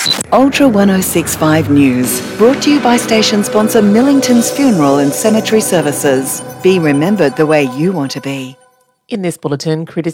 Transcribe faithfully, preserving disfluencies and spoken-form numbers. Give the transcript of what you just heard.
Ultra one oh six point five News, brought to you by station sponsor Millington's Funeral and Cemetery Services. Be remembered the way you want to be. In this bulletin, criticism